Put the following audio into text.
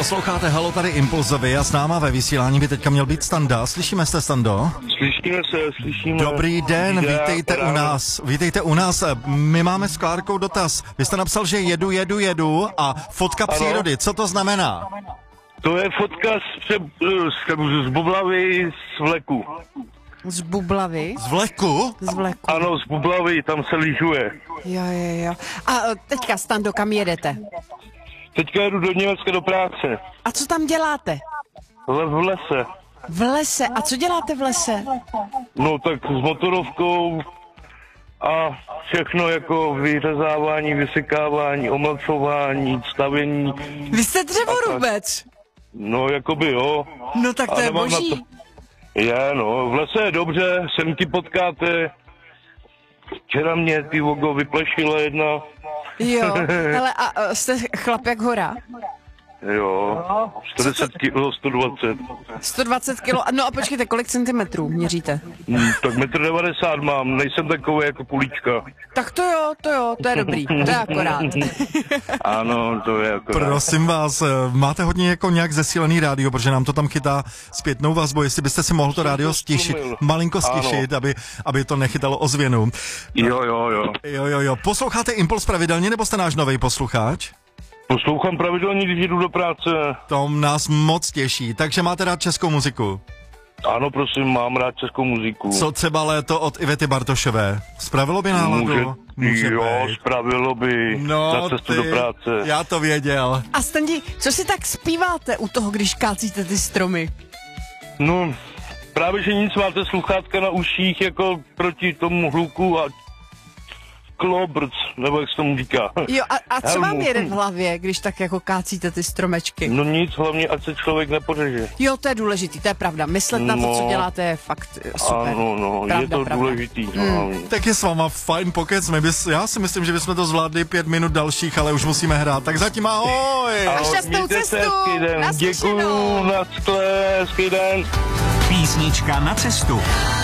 Posloucháte Halo, tady Impulzovi a s náma ve vysílání by teďka měl být Standa. Slyšíme se, Stando? Slyšíme. Dobrý den, vítejte u nás. My máme s Klárkou dotaz. Vy jste napsal, že jedu a fotka přírody. Co to znamená? To je fotka z Bublavy, z vleku. Z Bublavy? Z vleku? Z vleku. Ano, z Bublavy, tam se lyžuje. Jo. A teďka, Stando, kam jedete? Teďka jedu do Německa do práce. A co tam děláte? V lese. V lese? A co děláte v lese? No tak s motorovkou a všechno jako vyřezávání, vysekávání, omlcování, stavění. Vy jste dřevorubec? No jakoby jo. No tak to je boží. V lese je dobře, semky potkáte. Včera mě ty vogo vyplešila jedna. Jo, hele, a jste chlap jak hora? Jo, 110 kilo, 120. 120 kilo, no a počkejte, kolik centimetrů měříte? Tak 1,90 m mám, nejsem takový jako kulíčka. Tak to jo, to je dobrý, to je akorát. Ano, to je akorát. Prosím vás, máte hodně jako nějak zesílený rádio, protože nám to tam chytá zpětnou vazbu, jestli byste si mohl to rádio stišit, malinko stišit, aby to nechytalo ozvěnu. Jo. Posloucháte Impuls pravidelně, nebo jste náš nový posluchač? Poslouchám pravidelně, když jdu do práce. To nás moc těší, takže máte rád českou muziku? Ano, prosím, mám rád českou muziku. Co třeba Léto od Ivety Bartošové? Spravilo by náladu? Může spravilo by na cestu do práce. Já to věděl. A Standi, co si tak zpíváte u toho, když kácíte ty stromy? No, právě, že nic, máte sluchátka na uších jako proti tomu hluku a klobrc, nebo jak se tomu říká. Jo, a co vám jede v hlavě, když tak jako kácíte ty stromečky? No nic, hlavně ať se člověk nepořeže. Jo, to je důležitý, to je pravda. Myslet na to, co děláte, je fakt super. Ano, pravda, je to pravda. důležitý. Tak je s váma fajn pokec. Já si myslím, že bychom to zvládli 5 minut dalších, ale už musíme hrát. Tak zatím ahoj! A šťastnou cestu! Děkuju, hezký den. Písnička na cestu.